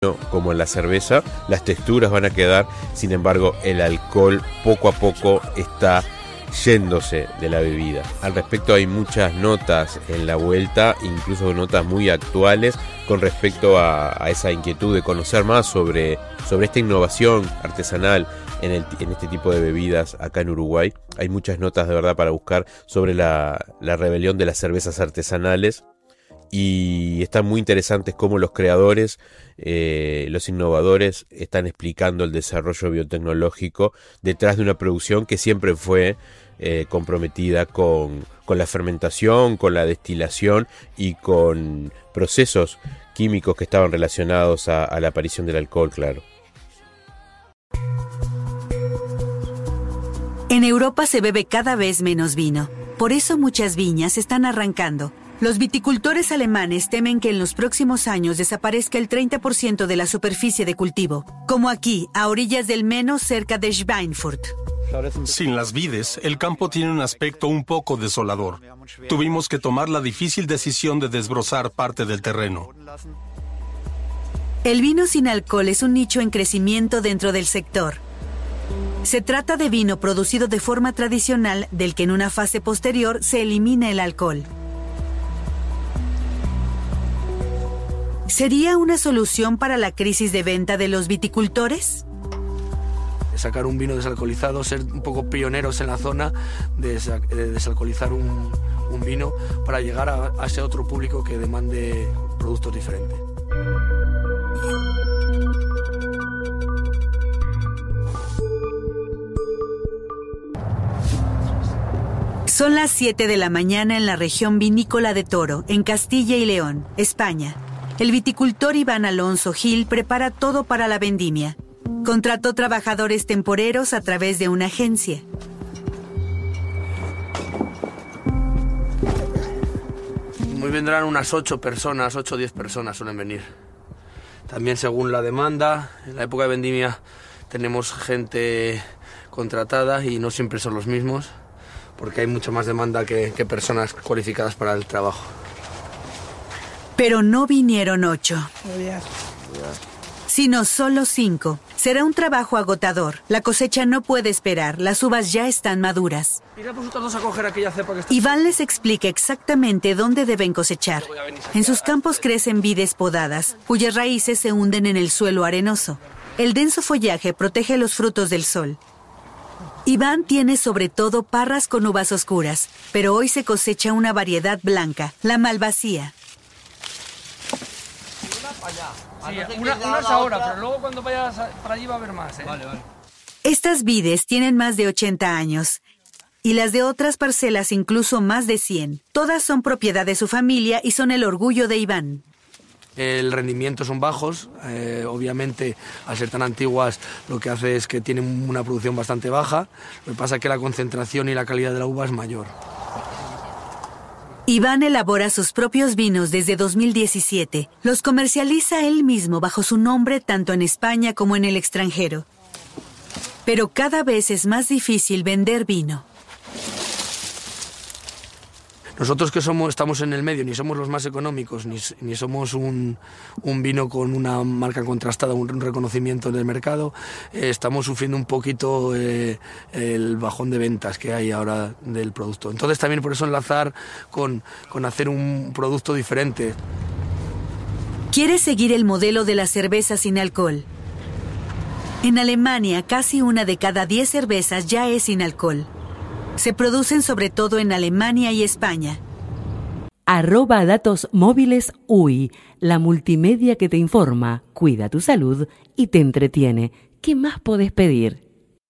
como en la cerveza, las texturas van a quedar, sin embargo el alcohol poco a poco está yéndose de la bebida. Al respecto hay muchas notas en la vuelta, incluso notas muy actuales con respecto a esa inquietud de conocer más sobre esta innovación artesanal en este tipo de bebidas acá en Uruguay. Hay muchas notas de verdad para buscar sobre la rebelión de las cervezas artesanales. Y están muy interesantes cómo los creadores, los innovadores están explicando el desarrollo biotecnológico detrás de una producción que siempre fue comprometida con la fermentación, con la destilación y con procesos químicos que estaban relacionados a la aparición del alcohol, claro. En Europa se bebe cada vez menos vino. Por eso muchas viñas están arrancando. Los viticultores alemanes temen que en los próximos años desaparezca el 30% de la superficie de cultivo, como aquí, a orillas del Meno, cerca de Schweinfurt. Sin las vides, el campo tiene un aspecto un poco desolador. Tuvimos que tomar la difícil decisión de desbrozar parte del terreno. El vino sin alcohol es un nicho en crecimiento dentro del sector. Se trata de vino producido de forma tradicional, del que en una fase posterior se elimina el alcohol. ¿Sería una solución para la crisis de venta de los viticultores? Sacar un vino desalcoholizado, ser un poco pioneros en la zona de desalcoholizar un vino para llegar a ese otro público que demande productos diferentes. Son las 7 de la mañana en la región vinícola de Toro, en Castilla y León, España. El viticultor Iván Alonso Gil prepara todo para la vendimia. Contrató trabajadores temporeros a través de una agencia. Muy vendrán unas 8 o 10 personas suelen venir. También según la demanda, en la época de vendimia tenemos gente contratada y no siempre son los mismos, porque hay mucha más demanda que personas cualificadas para el trabajo. Pero no vinieron 8, sino solo 5. Será un trabajo agotador. La cosecha no puede esperar, las uvas ya están maduras. Iván les explica exactamente dónde deben cosechar. En sus campos crecen vides podadas, cuyas raíces se hunden en el suelo arenoso. El denso follaje protege los frutos del sol. Iván tiene sobre todo parras con uvas oscuras, pero hoy se cosecha una variedad blanca, la Malvasía. Sí, unas ahora, pero luego cuando vayas para allí va a haber más, ¿eh? Vale. Estas vides tienen más de 80 años y las de otras parcelas incluso más de 100. Todas son propiedad de su familia y son el orgullo de Iván. El rendimiento son bajos, obviamente al ser tan antiguas lo que hace es que tienen una producción bastante baja, lo que pasa es que la concentración y la calidad de la uva es mayor. Iván elabora sus propios vinos desde 2017. Los comercializa él mismo bajo su nombre tanto en España como en el extranjero. Pero cada vez es más difícil vender vino. Nosotros que estamos en el medio, ni somos los más económicos, ni somos un vino con una marca contrastada, un reconocimiento en el mercado, estamos sufriendo un poquito el bajón de ventas que hay ahora del producto. Entonces también por eso enlazar con hacer un producto diferente. Quiere seguir el modelo de la cerveza sin alcohol. En Alemania, casi 1 de cada 10 cervezas ya es sin alcohol. Se producen sobre todo en Alemania y España. @datos móviles UI, la multimedia que te informa, cuida tu salud y te entretiene. ¿Qué más podés pedir?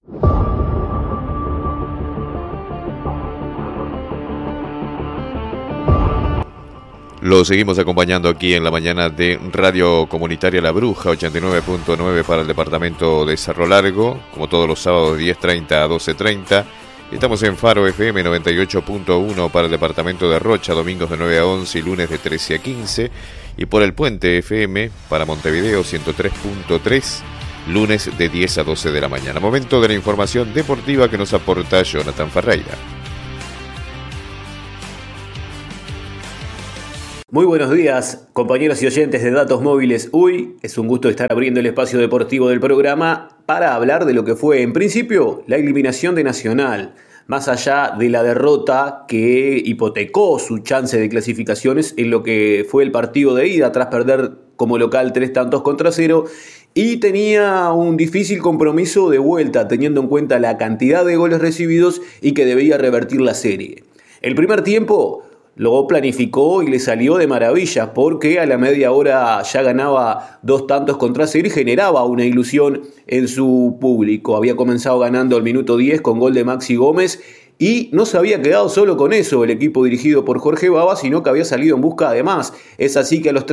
Lo seguimos acompañando aquí en la mañana de Radio Comunitaria La Bruja, 89.9 para el departamento de Cerro Largo, como todos los sábados de 10:30 a 12:30. Estamos en Faro FM 98.1 para el departamento de Rocha, domingos de 9 a 11 y lunes de 13 a 15. Y por el Puente FM para Montevideo 103.3, lunes de 10 a 12 de la mañana. Momento de la información deportiva que nos aporta Jonathan Ferreira. Muy buenos días, compañeros y oyentes de Datos Móviles UI. Es un gusto estar abriendo el espacio deportivo del programa para hablar de lo que fue, en principio, la eliminación de Nacional. Más allá de la derrota que hipotecó su chance de clasificaciones en lo que fue el partido de ida tras perder como local 3-0, y tenía un difícil compromiso de vuelta teniendo en cuenta la cantidad de goles recibidos y que debía revertir la serie. El primer tiempo lo planificó y le salió de maravilla porque a la media hora ya ganaba 2-0 y generaba una ilusión en su público. Había comenzado ganando al minuto 10 con gol de Maxi Gómez y no se había quedado solo con eso el equipo dirigido por Jorge Baba, sino que había salido en busca de más. Es así que a los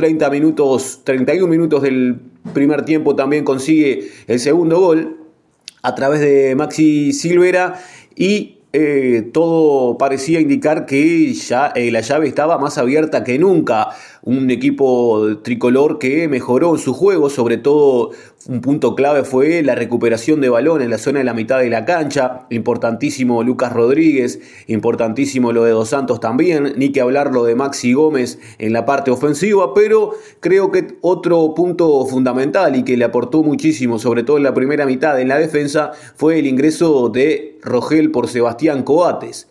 31 minutos del primer tiempo también consigue el segundo gol a través de Maxi Silvera y todo parecía indicar que ya la llave estaba más abierta que nunca. Un equipo tricolor que mejoró en su juego, sobre todo un punto clave fue la recuperación de balón en la zona de la mitad de la cancha. Importantísimo Lucas Rodríguez, importantísimo lo de Dos Santos también, ni que hablar lo de Maxi Gómez en la parte ofensiva, pero creo que otro punto fundamental y que le aportó muchísimo, sobre todo en la primera mitad en la defensa, fue el ingreso de Rogel por Sebastián Coates.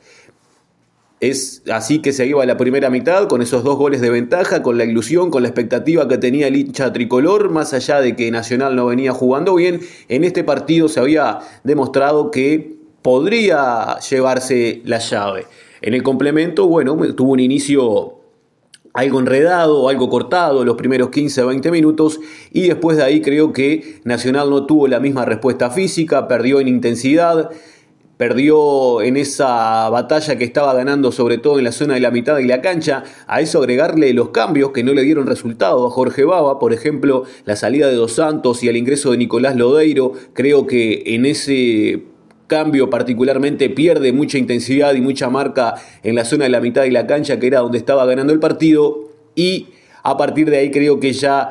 Es así que se iba a la primera mitad con esos 2 goles de ventaja, con la ilusión, con la expectativa que tenía el hincha tricolor, más allá de que Nacional no venía jugando bien. En este partido se había demostrado que podría llevarse la llave. En el complemento, bueno, tuvo un inicio algo enredado, algo cortado los primeros 15-20 minutos y después de ahí creo que Nacional no tuvo la misma respuesta física, perdió en intensidad, perdió en esa batalla que estaba ganando sobre todo en la zona de la mitad de la cancha. A eso agregarle los cambios que no le dieron resultado a Jorge Baba, por ejemplo la salida de Dos Santos y el ingreso de Nicolás Lodeiro. Creo que en ese cambio particularmente pierde mucha intensidad y mucha marca en la zona de la mitad de la cancha, que era donde estaba ganando el partido, y a partir de ahí creo que ya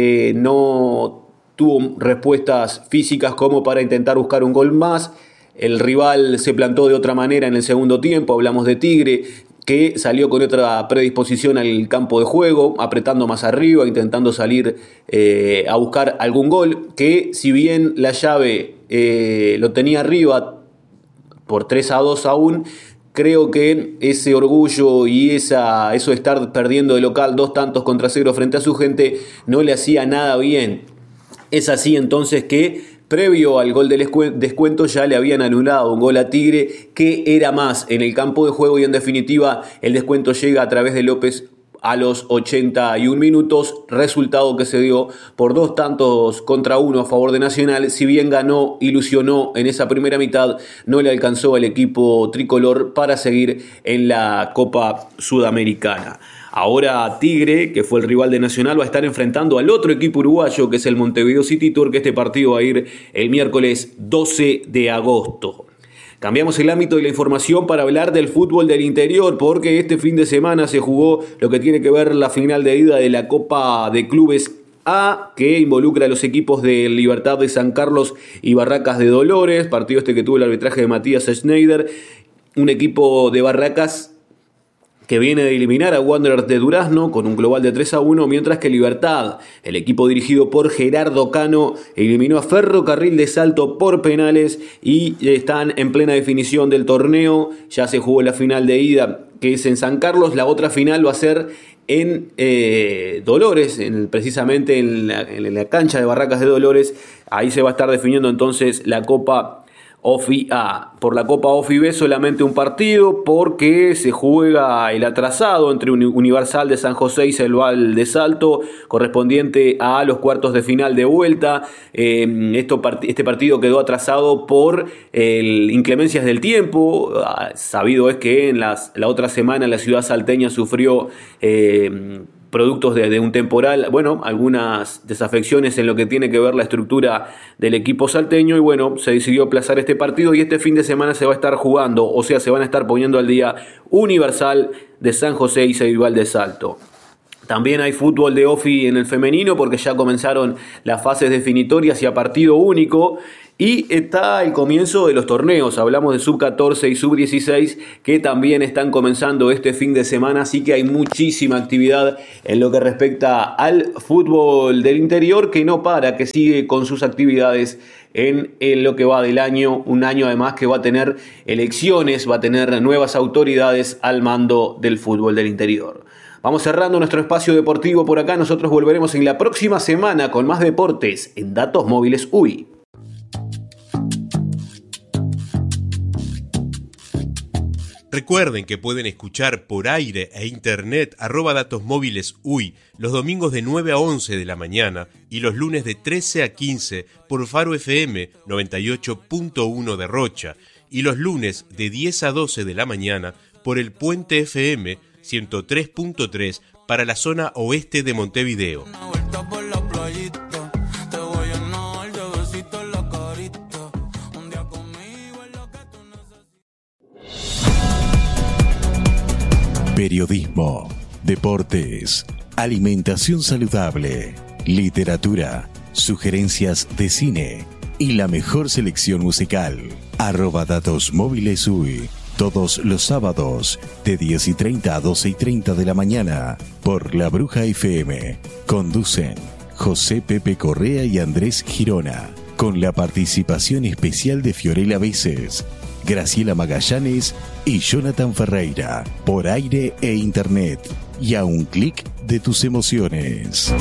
no tuvo respuestas físicas como para intentar buscar un gol más. El rival se plantó de otra manera en el segundo tiempo. Hablamos de Tigre, que salió con otra predisposición al campo de juego, apretando más arriba, intentando salir a buscar algún gol, que si bien la llave lo tenía arriba por 3-2 aún, creo que ese orgullo y eso de estar perdiendo de local 2-0 frente a su gente no le hacía nada bien. Es así entonces que previo al gol del descuento ya le habían anulado un gol a Tigre que era más en el campo de juego, y en definitiva el descuento llega a través de López a los 81 minutos, resultado que se dio por 2-1 a favor de Nacional. Si bien ganó, ilusionó en esa primera mitad, no le alcanzó al equipo tricolor para seguir en la Copa Sudamericana. Ahora Tigre, que fue el rival de Nacional, va a estar enfrentando al otro equipo uruguayo, que es el Montevideo City Tour, que este partido va a ir el miércoles 12 de agosto. Cambiamos el ámbito de la información para hablar del fútbol del interior, porque este fin de semana se jugó lo que tiene que ver la final de ida de la Copa de Clubes A, que involucra a los equipos de Libertad de San Carlos y Barracas de Dolores, partido que tuvo el arbitraje de Matías Schneider, un equipo de Barracas que viene de eliminar a Wanderers de Durazno con un global de 3-1, mientras que Libertad, el equipo dirigido por Gerardo Cano, eliminó a Ferrocarril de Salto por penales y están en plena definición del torneo. Ya se jugó la final de ida, que es en San Carlos. La otra final va a ser en Dolores, precisamente en la cancha de Barracas de Dolores. Ahí se va a estar definiendo entonces la Copa OFI A. Por la Copa OFI B solamente un partido, porque se juega el atrasado entre Universal de San José y Selval de Salto, correspondiente a los cuartos de final de vuelta. Este partido quedó atrasado por inclemencias del tiempo. Sabido es que en la otra semana la ciudad salteña sufrió productos de un temporal, algunas desafecciones en lo que tiene que ver la estructura del equipo salteño, y se decidió aplazar este partido, y este fin de semana se va a estar jugando, o sea, se van a estar poniendo al día Universal de San José y Ceibal de Salto. También hay fútbol de OFI en el femenino, porque ya comenzaron las fases definitorias y a partido único. Y está el comienzo de los torneos, hablamos de sub-14 y sub-16 que también están comenzando este fin de semana, así que hay muchísima actividad en lo que respecta al fútbol del interior que no para, que sigue con sus actividades en lo que va del año, un año además que va a tener elecciones, va a tener nuevas autoridades al mando del fútbol del interior. Vamos cerrando nuestro espacio deportivo por acá, nosotros volveremos en la próxima semana con más deportes en Datos Móviles UI. Recuerden que pueden escuchar por aire e internet @datosmóvilesUY los domingos de 9 a 11 de la mañana y los lunes de 13 a 15 por Faro FM 98.1 de Rocha y los lunes de 10 a 12 de la mañana por el Puente FM 103.3 para la zona oeste de Montevideo. Periodismo, deportes, alimentación saludable, literatura, sugerencias de cine y la mejor selección musical. @datosmóvilesUY. Todos los sábados de 10:30 a 12:30 de la mañana por La Bruja FM. Conducen José Pepe Correa y Andrés Girona, con la participación especial de Fiorella Veces, Graciela Magallanes y Jonathan Ferreira, por aire e internet y a un clic de tus emociones.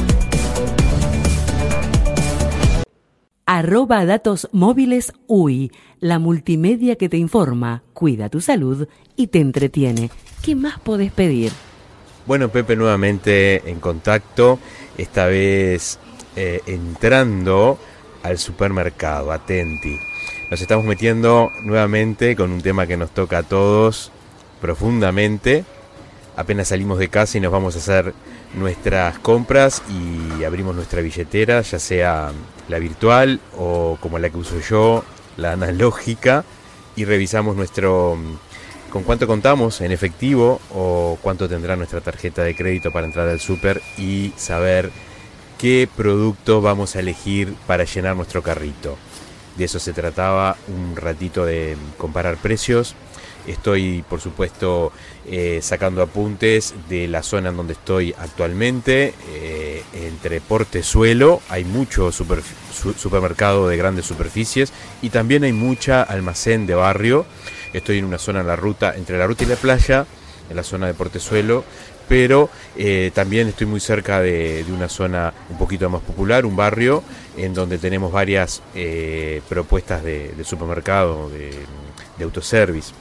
@datosmóvilesUY, la multimedia que te informa, cuida tu salud y te entretiene. ¿Qué más podés pedir? Bueno, Pepe, nuevamente en contacto, esta vez entrando al supermercado, atenti. Nos estamos metiendo nuevamente con un tema que nos toca a todos profundamente. Apenas salimos de casa y nos vamos a hacer nuestras compras y abrimos nuestra billetera, ya sea la virtual o como la que uso yo, la analógica, y revisamos con cuánto contamos en efectivo o cuánto tendrá nuestra tarjeta de crédito para entrar al súper y saber qué producto vamos a elegir para llenar nuestro carrito. De eso se trataba un ratito, de comparar precios. Estoy, por supuesto, sacando apuntes de la zona en donde estoy actualmente. Entre Portezuelo hay mucho supermercado de grandes superficies y también hay mucha almacén de barrio. Estoy en una zona en la ruta, entre la ruta y la playa, en la zona de Portezuelo, pero también estoy muy cerca de una zona un poquito más popular, un barrio en donde tenemos varias propuestas de supermercado, de autoservice.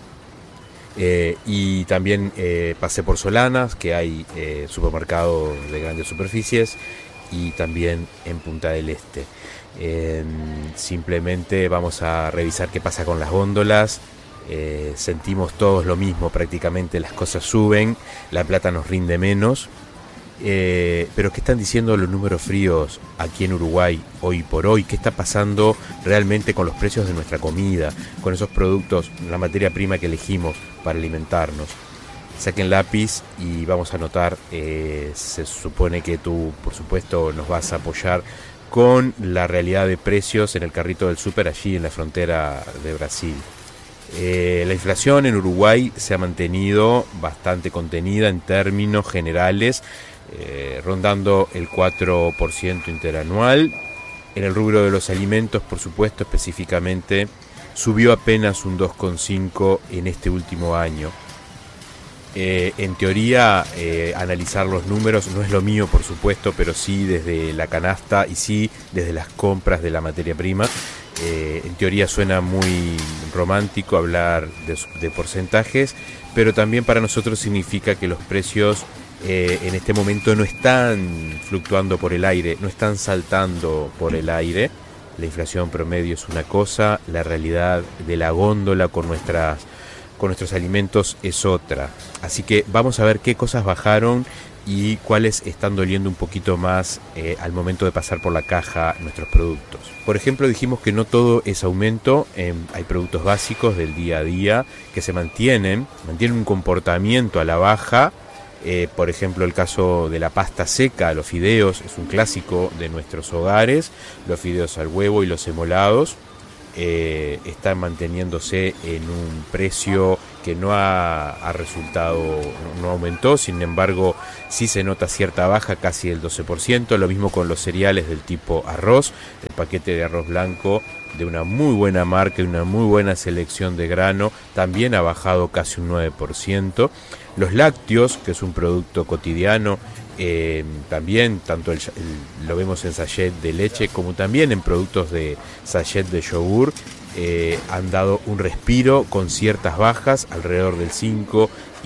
Y también pasé por Solanas, que hay supermercado de grandes superficies, y también en Punta del Este. Simplemente vamos a revisar qué pasa con las góndolas. Sentimos todos lo mismo, prácticamente las cosas suben, la plata nos rinde menos, pero ¿qué están diciendo los números fríos aquí en Uruguay hoy por hoy? ¿Qué está pasando realmente con los precios de nuestra comida, con esos productos, la materia prima que elegimos para alimentarnos? Saquen lápiz y vamos a anotar. Se supone que tú, por supuesto, nos vas a apoyar con la realidad de precios en el carrito del súper allí en la frontera de Brasil. La inflación en Uruguay se ha mantenido bastante contenida en términos generales, rondando el 4% interanual. En el rubro de los alimentos, por supuesto, específicamente, subió apenas un 2,5% en este último año. En teoría, analizar los números no es lo mío, por supuesto, pero sí desde la canasta y sí desde las compras de la materia prima. En teoría suena muy romántico hablar de porcentajes, pero también para nosotros significa que los precios en este momento no están fluctuando por el aire, no están saltando por el aire. La inflación promedio es una cosa, la realidad de la góndola con nuestros alimentos es otra. Así que vamos a ver qué cosas bajaron y cuáles están doliendo un poquito más al momento de pasar por la caja nuestros productos. Por ejemplo, dijimos que no todo es aumento, hay productos básicos del día a día que se mantienen un comportamiento a la baja. Por ejemplo, el caso de la pasta seca, los fideos, es un clásico de nuestros hogares, los fideos al huevo y los emolados. está manteniéndose en un precio que no ha resultado, no aumentó, sin embargo sí se nota cierta baja, casi del 12%, lo mismo con los cereales del tipo arroz, el paquete de arroz blanco de una muy buena marca y una muy buena selección de grano también ha bajado casi un 9%, los lácteos, que es un producto cotidiano, también tanto lo vemos en sachet de leche como también en productos de sachet de yogur, han dado un respiro con ciertas bajas alrededor del 5 y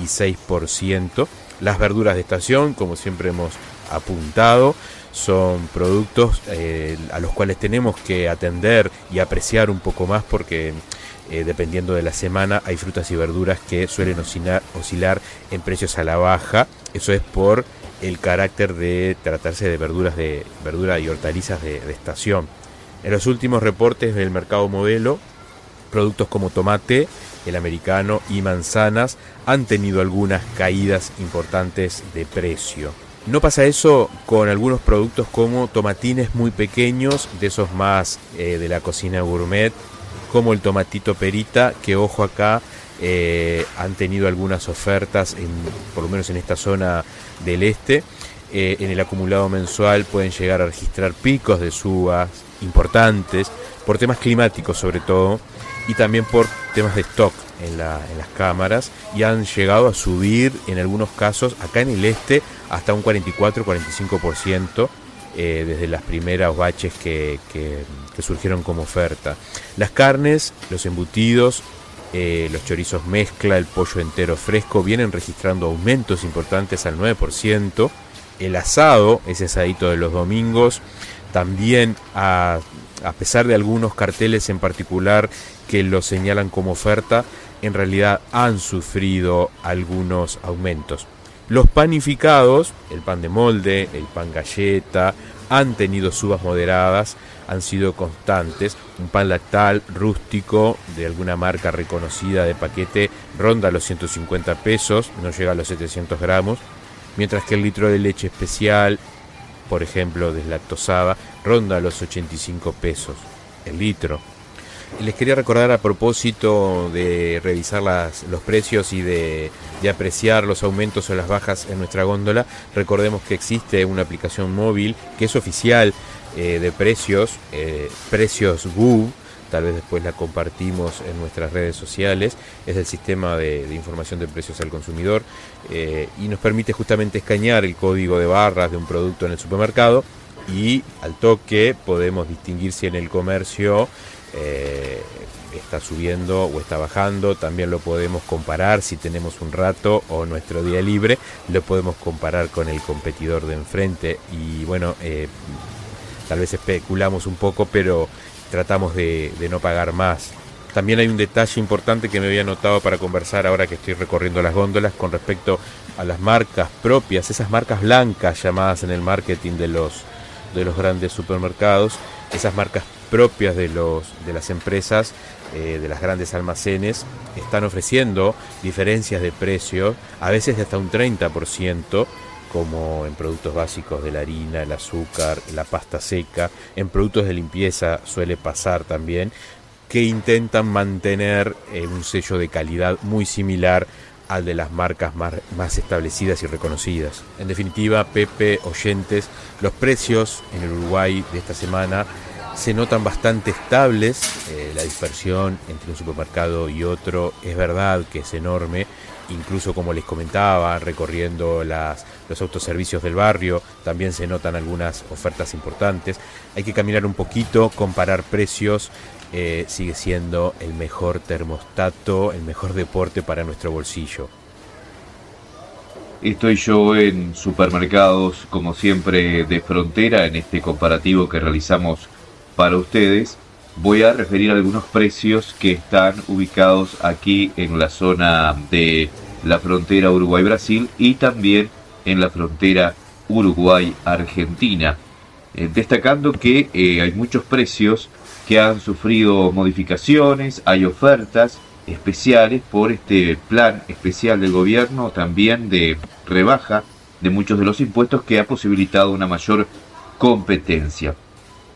6%. Las verduras de estación, como siempre hemos apuntado, son productos a los cuales tenemos que atender y apreciar un poco más porque dependiendo de la semana hay frutas y verduras que suelen oscilar en precios a la baja. Eso es por el carácter de tratarse de verdura y hortalizas de estación. En los últimos reportes del mercado modelo, productos como tomate, el americano y manzanas han tenido algunas caídas importantes de precio. No pasa eso con algunos productos como tomatines muy pequeños, de esos más de la cocina gourmet, como el tomatito perita, que ojo acá, han tenido algunas ofertas, por lo menos en esta zona del este. En el acumulado mensual pueden llegar a registrar picos de subas importantes, por temas climáticos sobre todo, y también por temas de stock en las cámaras, y han llegado a subir en algunos casos, acá en el este, hasta un 44-45%, desde las primeras baches que surgieron como oferta. Las carnes, los embutidos, los chorizos mezcla, el pollo entero fresco vienen registrando aumentos importantes al 9%. El asado, ese asadito de los domingos, también a pesar de algunos carteles en particular que lo señalan como oferta, en realidad han sufrido algunos aumentos. Los panificados, el pan de molde, el pan galleta, han tenido subas moderadas, han sido constantes. Un pan lactal rústico de alguna marca reconocida de paquete ronda los 150 pesos, no llega a los 700 gramos, mientras que el litro de leche especial, por ejemplo deslactosada, ronda los 85 pesos el litro. Les quería recordar, a propósito de revisar los precios y de apreciar los aumentos o las bajas en nuestra góndola, recordemos que existe una aplicación móvil que es oficial de precios, Precios GUV, tal vez después la compartimos en nuestras redes sociales, es el sistema de información de precios al consumidor, y nos permite justamente escanear el código de barras de un producto en el supermercado y al toque podemos distinguir si en el comercio está subiendo o está bajando. También lo podemos comparar si tenemos un rato o nuestro día libre, lo podemos comparar con el competidor de enfrente y bueno, tal vez especulamos un poco, pero tratamos de no pagar más. También hay un detalle importante que me había notado para conversar ahora que estoy recorriendo las góndolas con respecto a las marcas propias, esas marcas blancas llamadas en el marketing de los grandes supermercados, esas marcas propias de las empresas, de las grandes almacenes, están ofreciendo diferencias de precio, a veces de hasta un 30%, como en productos básicos de la harina, el azúcar, la pasta seca, en productos de limpieza suele pasar también, que intentan mantener un sello de calidad muy similar al de las marcas más establecidas y reconocidas. En definitiva, Pepe, oyentes, los precios en el Uruguay de esta semana se notan bastante estables. La dispersión entre un supermercado y otro es verdad que es enorme, incluso como les comentaba, recorriendo los autoservicios del barrio, también se notan algunas ofertas importantes. Hay que caminar un poquito, comparar precios, sigue siendo el mejor termostato, el mejor deporte para nuestro bolsillo. Estoy yo en supermercados, como siempre, de frontera, en este comparativo que realizamos para ustedes. Voy a referir algunos precios que están ubicados aquí en la zona de la frontera Uruguay-Brasil y también en la frontera Uruguay-Argentina. Destacando que hay muchos precios que han sufrido modificaciones, hay ofertas especiales por este plan especial del gobierno, también de rebaja de muchos de los impuestos que ha posibilitado una mayor competencia.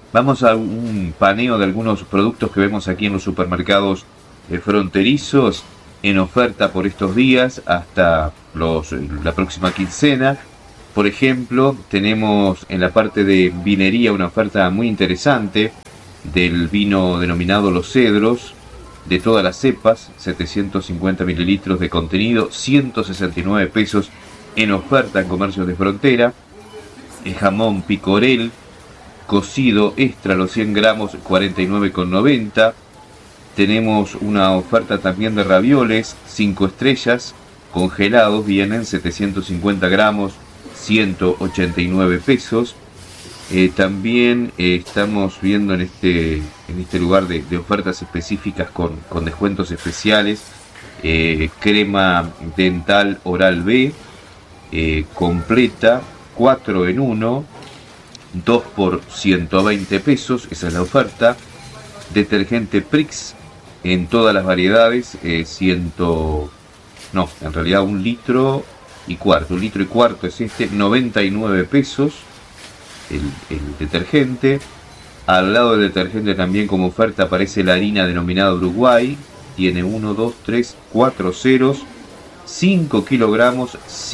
Vamos a un paneo de algunos productos que vemos aquí en los supermercados fronterizos en oferta por estos días hasta la próxima quincena. Por ejemplo, tenemos en la parte de vinería una oferta muy interesante del vino denominado Los Cedros, de todas las cepas, 750 mililitros de contenido, 169 pesos en oferta en comercios de frontera. El jamón picorel cocido extra, los 100 gramos, 49,90. Tenemos una oferta también de ravioles 5 estrellas congelados, vienen 750 gramos, 189 pesos. También estamos viendo en este lugar de ofertas específicas con descuentos especiales, crema dental Oral B completa, 4 en 1, 2 por 120 pesos, esa es la oferta. Detergente Prix en todas las variedades, en realidad 1 litro y cuarto, 1 litro y cuarto es 99 pesos el detergente. Al lado del detergente también como oferta aparece la harina denominada Uruguay, tiene 1, 2, 3, 4 ceros, 5 kilogramos,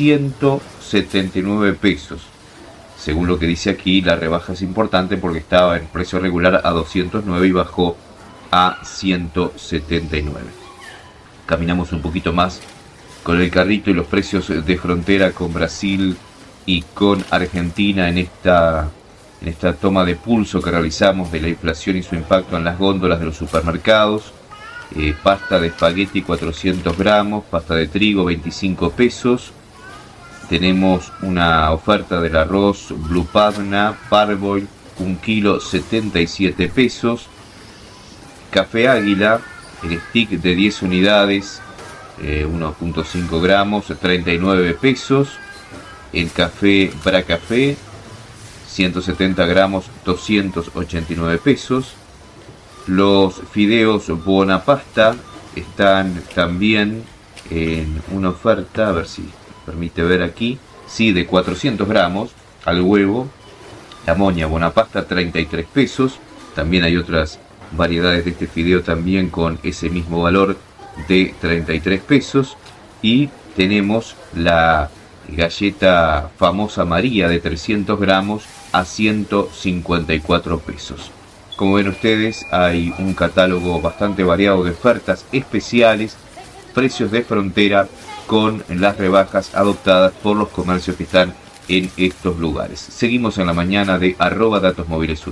179 pesos. Según lo que dice aquí, la rebaja es importante porque estaba en precio regular a 209 y bajó a 179. Caminamos un poquito más con el carrito y los precios de frontera con Brasil y con Argentina en esta toma de pulso que realizamos de la inflación y su impacto en las góndolas de los supermercados. Pasta de espagueti 400 gramos, pasta de trigo 25 pesos. Tenemos una oferta del arroz Blue Padna Parboil, 1 kilo 77 pesos. Café Águila, el stick de 10 unidades, 1.5 gramos, 39 pesos. El café Bracafé, 170 gramos, 289 pesos. Los fideos Bonapasta están también en una oferta, a ver si permite ver aquí, sí, de 400 gramos al huevo. La moña Bonapasta, 33 pesos. También hay otras variedades de este fideo también con ese mismo valor de 33 pesos. Y tenemos la galleta famosa María de 300 gramos a 154 pesos. Como ven ustedes, hay un catálogo bastante variado de ofertas especiales, precios de frontera con las rebajas adoptadas por los comercios que están en estos lugares. Seguimos en la mañana de @datosmóvilesur.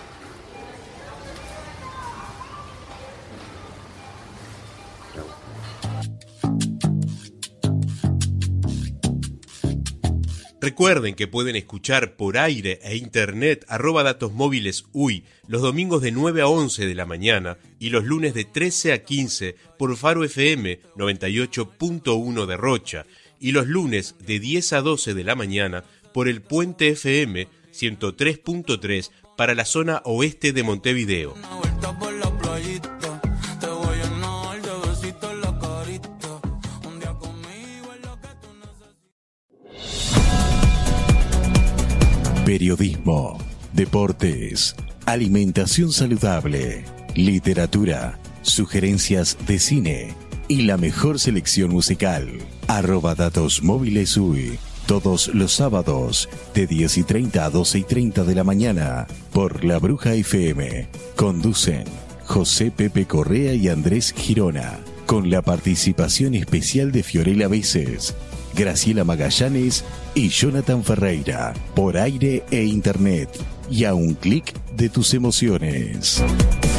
Recuerden que pueden escuchar por aire e internet @datosmóvilesUy los domingos de 9 a 11 de la mañana y los lunes de 13 a 15 por Faro FM 98.1 de Rocha y los lunes de 10 a 12 de la mañana por el Puente FM 103.3 para la zona oeste de Montevideo. Periodismo, deportes, alimentación saludable, literatura, sugerencias de cine y la mejor selección musical. @datosmóvilesUy, todos los sábados de 10:30 a 12:30 de la mañana por La Bruja FM. Conducen José Pepe Correa y Andrés Girona, con la participación especial de Fiorella Veces, Graciela Magallanes y Jonathan Ferreira, por aire e internet, y a un clic de tus emociones.